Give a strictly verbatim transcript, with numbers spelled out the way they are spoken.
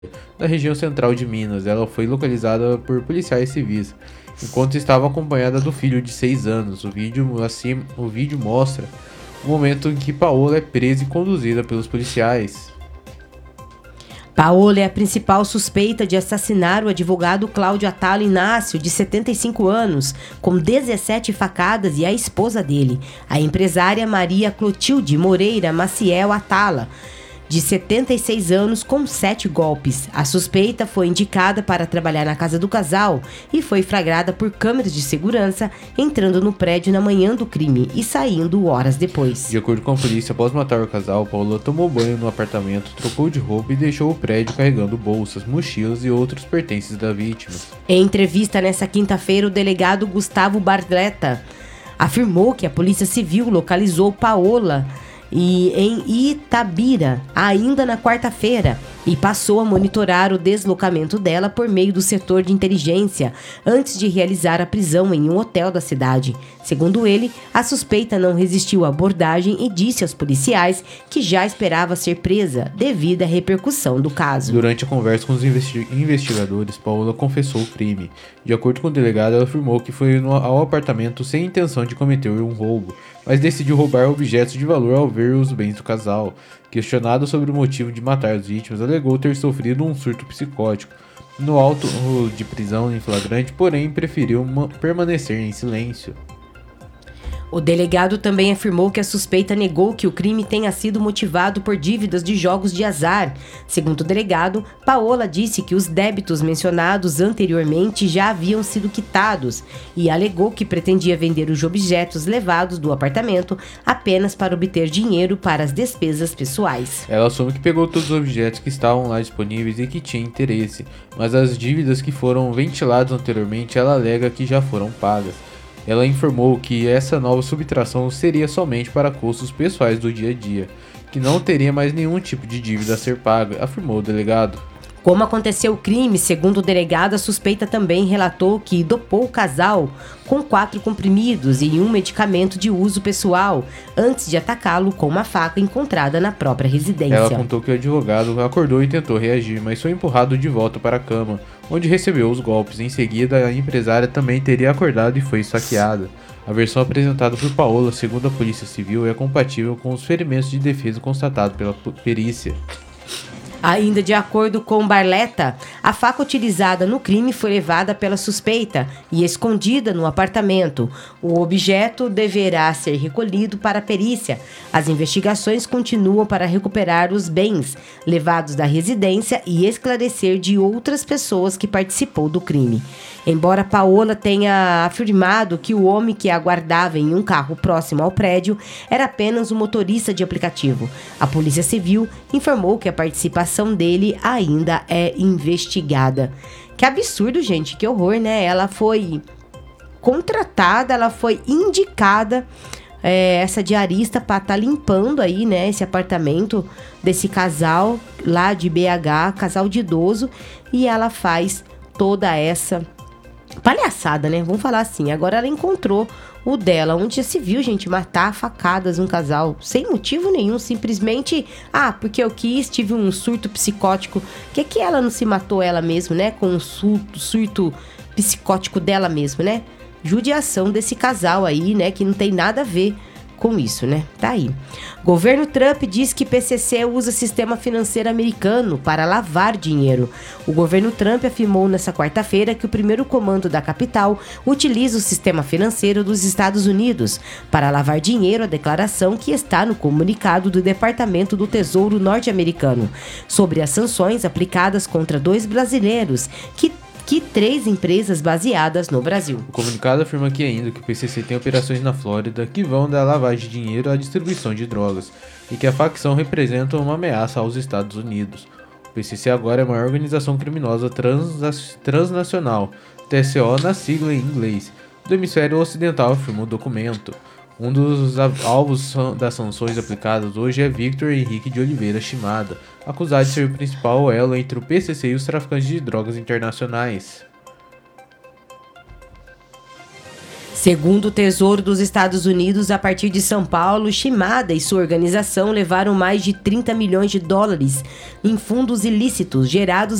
na região central de Minas. Ela foi localizada por policiais civis, enquanto estava acompanhada do filho de seis anos. O vídeo, assim, o vídeo mostra o momento em que Paola é presa e conduzida pelos policiais. Paola é a principal suspeita de assassinar o advogado Cláudio Atala Inácio, de setenta e cinco anos, com dezessete facadas, e a esposa dele, a empresária Maria Clotilde Moreira Maciel Atala, de setenta e seis anos, com sete golpes. A suspeita foi indicada para trabalhar na casa do casal e foi flagrada por câmeras de segurança entrando no prédio na manhã do crime e saindo horas depois. De acordo com a polícia, após matar o casal, Paola tomou banho no apartamento, trocou de roupa e deixou o prédio carregando bolsas, mochilas e outros pertences da vítima. Em entrevista nesta quinta-feira, o delegado Gustavo Barletta afirmou que a Polícia Civil localizou Paola e em Itabira ainda na quarta-feira e passou a monitorar o deslocamento dela por meio do setor de inteligência antes de realizar a prisão em um hotel da cidade. Segundo ele, a suspeita não resistiu à abordagem e disse aos policiais que já esperava ser presa devido à repercussão do caso. Durante a conversa com os investi- investigadores, Paola confessou o crime. De acordo com o delegado, ela afirmou que foi no- ao apartamento sem intenção de cometer um roubo, mas decidiu roubar objetos de valor ao ver os bens do casal. Questionado sobre o motivo de matar as vítimas, alegou ter sofrido um surto psicótico no auto de prisão em flagrante, porém preferiu ma- permanecer em silêncio. O delegado também afirmou que a suspeita negou que o crime tenha sido motivado por dívidas de jogos de azar. Segundo o delegado, Paola disse que os débitos mencionados anteriormente já haviam sido quitados e alegou que pretendia vender os objetos levados do apartamento apenas para obter dinheiro para as despesas pessoais. Ela assume que pegou todos os objetos que estavam lá disponíveis e que tinha interesse, mas as dívidas que foram ventiladas anteriormente ela alega que já foram pagas. Ela informou que essa nova subtração seria somente para custos pessoais do dia a dia, que não teria mais nenhum tipo de dívida a ser paga, afirmou o delegado. Como aconteceu o crime, segundo o delegado, a suspeita também relatou que dopou o casal com quatro comprimidos e um medicamento de uso pessoal antes de atacá-lo com uma faca encontrada na própria residência. Ela contou que o advogado acordou e tentou reagir, mas foi empurrado de volta para a cama, onde recebeu os golpes. Em seguida, a empresária também teria acordado e foi esfaqueada. A versão apresentada por Paola, segundo a Polícia Civil, é compatível com os ferimentos de defesa constatados pela perícia. Ainda de acordo com Barletta, a faca utilizada no crime foi levada pela suspeita e escondida no apartamento. O objeto deverá ser recolhido para a perícia. As investigações continuam para recuperar os bens levados da residência e esclarecer de outras pessoas que participou do crime. Embora Paola tenha afirmado que o homem que a aguardava em um carro próximo ao prédio era apenas um motorista de aplicativo, a Polícia Civil informou que a participação dele ainda é investigada. Que absurdo, gente, que horror, né? Ela foi contratada, ela foi indicada, é, essa diarista, para estar tá limpando aí, né, esse apartamento desse casal lá de B H, casal de idoso, e ela faz toda essa palhaçada, né? Vamos falar assim. Agora ela encontrou o dela, onde já se viu, gente, matar a facadas um casal sem motivo nenhum, simplesmente, ah, porque eu quis, tive um surto psicótico. Que que ela não se matou ela mesma, né? Com um surto, surto psicótico dela mesma, né? Judiação desse casal aí, né? Que não tem nada a ver com isso, né? Tá aí. Governo Trump diz que P C C usa sistema financeiro americano para lavar dinheiro. O governo Trump afirmou nesta quarta-feira que o primeiro comando da capital utiliza o sistema financeiro dos Estados Unidos para lavar dinheiro, a declaração que está no comunicado do Departamento do Tesouro norte-americano sobre as sanções aplicadas contra dois brasileiros que que três empresas baseadas no Brasil. O comunicado afirma que ainda que o P C C tem operações na Flórida que vão da lavagem de dinheiro à distribuição de drogas e que a facção representa uma ameaça aos Estados Unidos. O P C C agora é a maior organização criminosa trans, transnacional, T S O na sigla em inglês, do hemisfério ocidental, afirma o documento. Um dos alvos das sanções aplicadas hoje é Victor Henrique de Oliveira Shimada, acusado de ser o principal elo entre o P C C e os traficantes de drogas internacionais. Segundo o Tesouro dos Estados Unidos, a partir de São Paulo, Shimada e sua organização levaram mais de trinta milhões de dólares em fundos ilícitos gerados